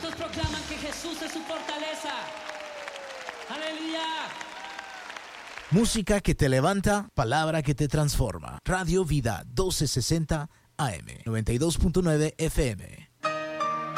¿Cuántos proclaman que Jesús es su fortaleza? ¡Aleluya! Música que te levanta, palabra que te transforma. Radio Vida 1260 AM, 92.9 FM.